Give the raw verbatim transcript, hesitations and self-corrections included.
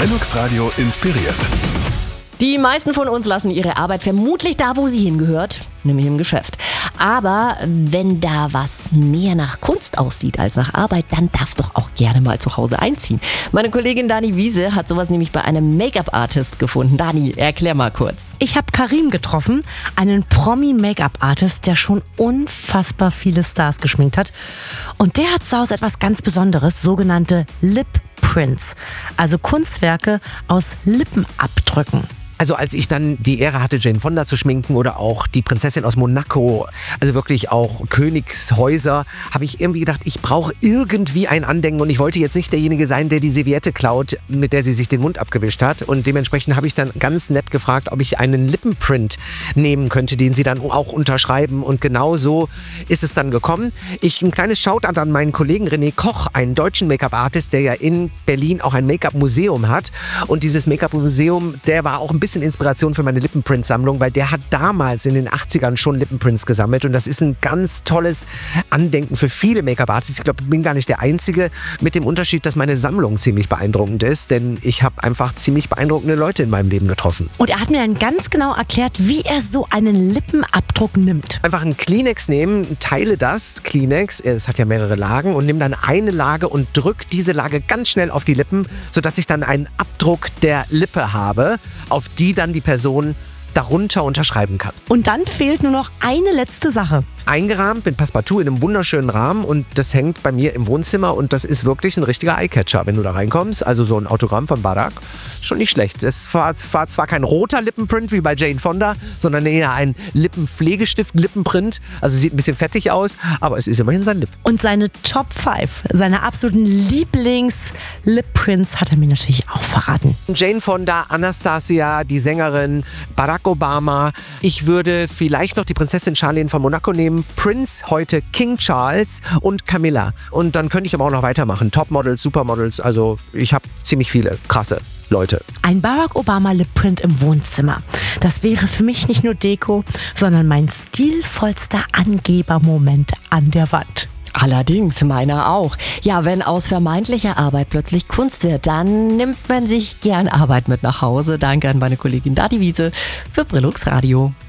Brillux Radio inspiriert. Die meisten von uns lassen ihre Arbeit vermutlich da, wo sie hingehört, nämlich im Geschäft. Aber wenn da was mehr nach Kunst aussieht als nach Arbeit, dann darfst du doch auch gerne mal zu Hause einziehen. Meine Kollegin Dani Wiese hat sowas nämlich bei einem Make-up-Artist gefunden. Dani, erklär mal kurz. Ich habe Karim getroffen, einen Promi-Make-up-Artist, der schon unfassbar viele Stars geschminkt hat. Und der hat zu Hause etwas ganz Besonderes, sogenannte Lip Prints, also Kunstwerke aus Lippenabdrücken. Also als ich dann die Ehre hatte, Jane Fonda zu schminken oder auch die Prinzessin aus Monaco, also wirklich auch Königshäuser, habe ich irgendwie gedacht, ich brauche irgendwie ein Andenken und ich wollte jetzt nicht derjenige sein, der die Serviette klaut, mit der sie sich den Mund abgewischt hat, und dementsprechend habe ich dann ganz nett gefragt, ob ich einen Lippenprint nehmen könnte, den sie dann auch unterschreiben, und genau so ist es dann gekommen. Ich ein kleines Shoutout an meinen Kollegen René Koch, einen deutschen Make-up-Artist, der ja in Berlin auch ein Make-up-Museum hat, und dieses Make-up-Museum, der war auch ein bisschen Inspiration für meine Lippenprint-Sammlung, weil der hat damals in den achtzigern schon Lippenprints gesammelt, und das ist ein ganz tolles Andenken für viele Make-up-Artists. Ich glaube, ich bin gar nicht der Einzige, mit dem Unterschied, dass meine Sammlung ziemlich beeindruckend ist, denn ich habe einfach ziemlich beeindruckende Leute in meinem Leben getroffen. Und er hat mir dann ganz genau erklärt, wie er so einen Lippenabdruck nimmt. Einfach einen Kleenex nehmen, teile das Kleenex, es hat ja mehrere Lagen, und nimm dann eine Lage und drück diese Lage ganz schnell auf die Lippen, sodass ich dann einen Abdruck der Lippe habe, auf die dann die Person darunter unterschreiben kann. Und dann fehlt nur noch eine letzte Sache. Eingerahmt mit Passepartout in einem wunderschönen Rahmen, und das hängt bei mir im Wohnzimmer, und das ist wirklich ein richtiger Eyecatcher, wenn du da reinkommst. Also so ein Autogramm von Barack, schon nicht schlecht. Es war, war zwar kein roter Lippenprint wie bei Jane Fonda, sondern eher ein Lippenpflegestift-Lippenprint. Also sieht ein bisschen fettig aus, aber es ist immerhin sein Lip. Und seine Top fünf, seine absoluten Lieblings-Lip-Prints hat er mir natürlich auch verraten. Jane Fonda, Anastasia, die Sängerin, Barack Obama. Ich würde vielleicht noch die Prinzessin Charlene von Monaco nehmen, Prince, heute King Charles, und Camilla. Und dann könnte ich aber auch noch weitermachen. Topmodels, Supermodels, also ich habe ziemlich viele krasse Leute. Ein Barack Obama Lip-Print im Wohnzimmer. Das wäre für mich nicht nur Deko, sondern mein stilvollster Angebermoment an der Wand. Allerdings, meiner auch. Ja, wenn aus vermeintlicher Arbeit plötzlich Kunst wird, dann nimmt man sich gern Arbeit mit nach Hause. Danke an meine Kollegin Dani Wiese für Brillux Radio.